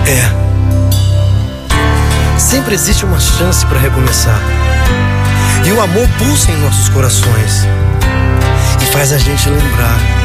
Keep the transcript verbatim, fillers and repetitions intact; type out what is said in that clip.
É. Sempre existe uma chance para recomeçar. E o amor pulsa em nossos corações e faz a gente lembrar